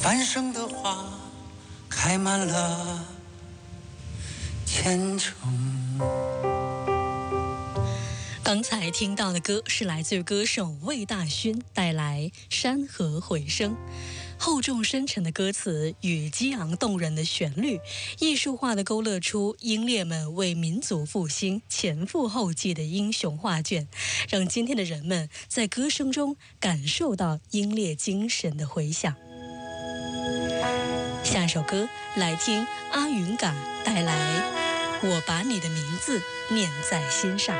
半生的花开满了虔诚。 刚才听到的歌是来自于歌手魏大勋带来《山河回声》，厚重深沉的歌词与激昂动人的旋律，艺术化地勾勒出英烈们为民族复兴前赴后继的英雄画卷，让今天的人们在歌声中感受到英烈精神的回响。下一首歌来听阿云嘎带来《我把你的名字念在心上》。